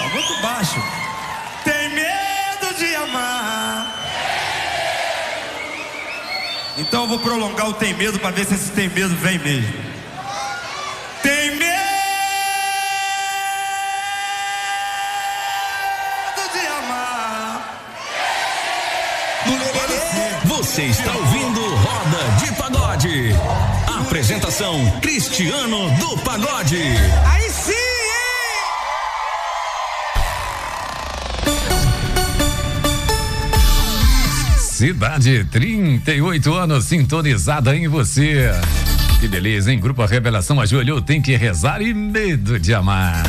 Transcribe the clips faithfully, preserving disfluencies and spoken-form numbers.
muito baixo. Tem medo de amar. Então eu vou prolongar o tem medo pra ver se esse tem medo vem mesmo. Tem medo de amar. Você está ouvindo Roda de Pagode. Apresentação Cristiano do Pagode. Aí sim, hein? Cidade, trinta e oito anos sintonizada em você. Que beleza, hein? Grupo Revelação ajoelhou, tem que rezar e medo de amar.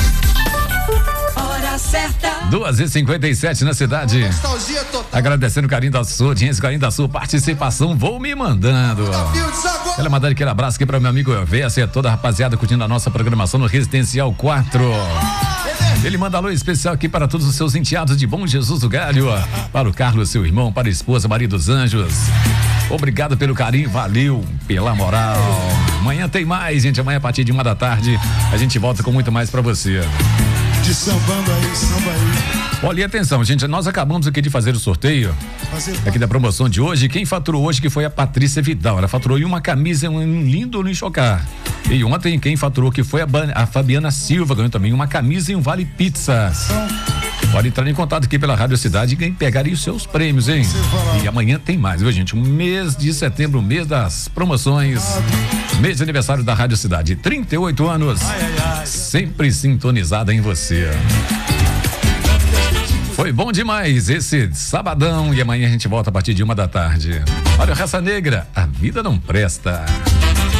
Hora certa. duas e cinquenta e sete na cidade. Nostalgia total. Agradecendo o carinho da sua audiência, o carinho da sua participação. Vou me mandando. Quero mandar aquele abraço aqui para meu amigo Elvésio e toda a rapaziada curtindo a nossa programação no Residencial quatro. Ele manda alô especial aqui para todos os seus enteados de Bom Jesus do Galho, para o Carlos, seu irmão, para a esposa Maria dos Anjos. Obrigado pelo carinho, valeu pela moral. Amanhã tem mais, gente. Amanhã a partir de uma da tarde a gente volta com muito mais para você. De sambando aí, samba aí. Olha, e atenção, gente, nós acabamos aqui de fazer o sorteio aqui da promoção de hoje. Quem faturou hoje que foi a Patrícia Vidal. Ela faturou uma camisa, um lindo no Chocar. E ontem quem faturou que foi a, a Fabiana Silva, ganhou também uma camisa e um vale pizza. Pode entrar em contato aqui pela Rádio Cidade e pegar aí os seus prêmios, hein? E amanhã tem mais, viu, gente? Um mês de setembro, mês das promoções, mês de aniversário da Rádio Cidade. trinta e oito anos, sempre sintonizada em você. Foi bom demais esse sabadão e amanhã a gente volta a partir de uma da tarde. Olha, Raça Negra, a vida não presta.